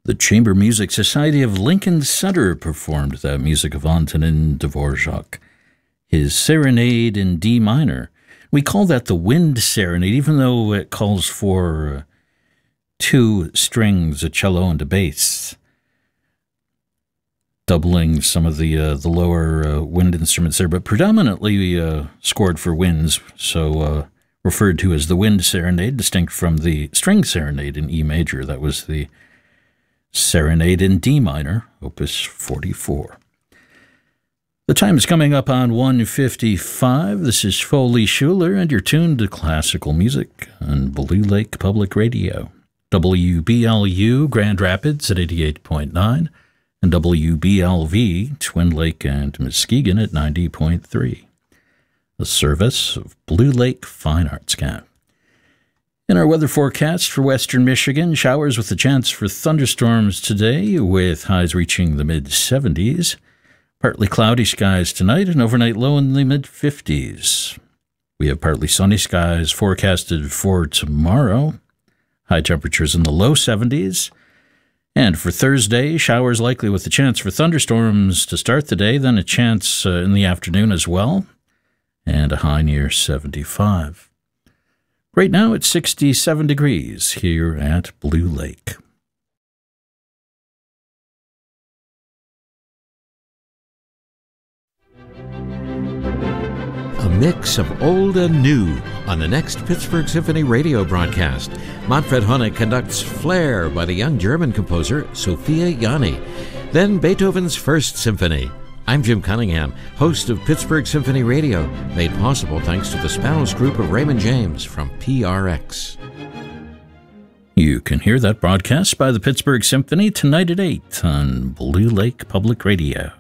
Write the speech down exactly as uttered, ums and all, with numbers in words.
The Chamber Music Society of Lincoln Center performed the music of Antonin Dvorak, his Serenade in D minor. We call that the Wind Serenade, even though it calls for uh, two strings, a cello and a bass, doubling some of the uh, the lower uh, wind instruments there, but predominantly uh, scored for winds, so uh, referred to as the Wind Serenade, distinct from the String Serenade in E major. That was the Serenade in D minor, opus forty-four. The time is coming up on one fifty-five. This is Foley Schuler, and you're tuned to classical music on Blue Lake Public Radio. W B L U Grand Rapids at eighty-eight point nine, and W B L V Twin Lake and Muskegon at ninety point three. The service of Blue Lake Fine Arts Camp. In our weather forecast for western Michigan, showers with a chance for thunderstorms today, with highs reaching the mid seventies. Partly cloudy skies tonight, and overnight low in the mid fifties. We have partly sunny skies forecasted for tomorrow. High temperatures in the low seventies. And for Thursday, showers likely with a chance for thunderstorms to start the day, then a chance uh, in the afternoon as well, and a high near seventy-five. Right now it's sixty-seven degrees here at Blue Lake. A mix of old and new on the next Pittsburgh Symphony radio broadcast. Manfred Honeck conducts Flair by the young German composer Sophia Jani. Then Beethoven's First Symphony. I'm Jim Cunningham, host of Pittsburgh Symphony Radio, made possible thanks to the Spanos Group of Raymond James from P R X. You can hear that broadcast by the Pittsburgh Symphony tonight at eight on Blue Lake Public Radio.